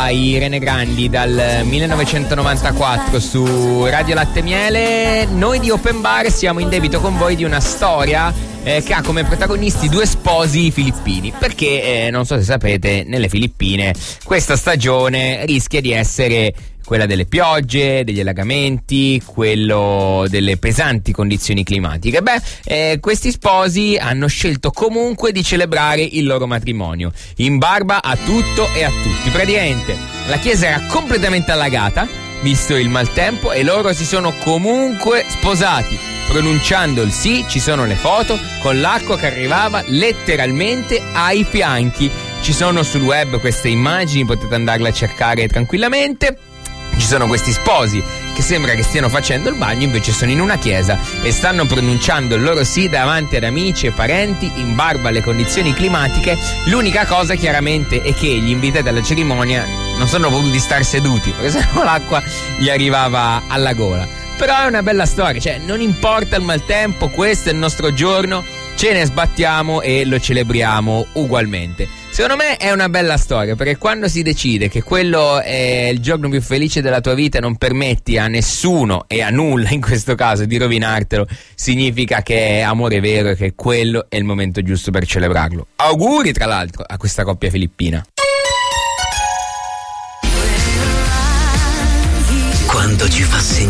era Irene Grandi dal 1994 su Radio Latte Miele. Noi di Open Bar siamo in debito con voi di una storia che ha come protagonisti due sposi filippini, perché non so se sapete, nelle Filippine questa stagione rischia di essere quella delle piogge, degli allagamenti, quello delle pesanti condizioni climatiche. Questi sposi hanno scelto comunque di celebrare il loro matrimonio in barba a tutto e a tutti. Praticamente la chiesa era completamente allagata, visto il maltempo, e loro si sono comunque sposati, pronunciando il sì. Ci sono le foto con l'acqua che arrivava letteralmente ai fianchi. Ci sono sul web queste immagini, potete andarle a cercare tranquillamente. Ci sono questi sposi che sembra che stiano facendo il bagno, invece sono in una chiesa e stanno pronunciando il loro sì davanti ad amici e parenti in barba alle condizioni climatiche. L'unica cosa chiaramente è che gli invitati alla cerimonia non sono potuti star seduti, perché sennò l'acqua gli arrivava alla gola. Però è una bella storia, cioè non importa il maltempo, questo è il nostro giorno, ce ne sbattiamo e lo celebriamo ugualmente. Secondo me è una bella storia, perché quando si decide che quello è il giorno più felice della tua vita e non permetti a nessuno e a nulla in questo caso di rovinartelo, significa che è amore vero e che quello è il momento giusto per celebrarlo. Auguri tra l'altro a questa coppia filippina. Quando ci fa